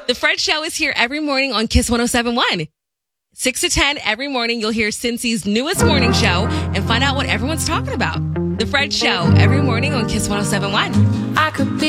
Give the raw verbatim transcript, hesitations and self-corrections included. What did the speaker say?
The Fred Show is here every morning on Kiss one oh seven point one. six to ten every morning, you'll hear Cincy's newest morning show and find out what everyone's talking about. The Fred Show every morning on Kiss one oh seven point one. I could be